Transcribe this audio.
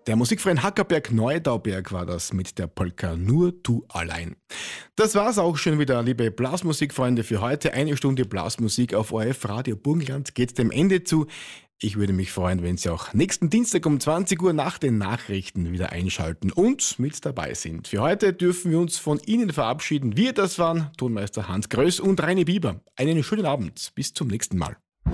Der Musikverein Hackerberg Neudauberg war das mit der Polka Nur du allein. Das war's auch schon wieder, liebe Blasmusikfreunde, für heute. Eine Stunde Blasmusik auf ORF Radio Burgenland geht dem Ende zu. Ich würde mich freuen, wenn Sie auch nächsten Dienstag um 20 Uhr nach den Nachrichten wieder einschalten und mit dabei sind. Für heute dürfen wir uns von Ihnen verabschieden. Das waren Tonmeister Hans Größ und Reini Bieber. Einen schönen Abend. Bis zum nächsten Mal.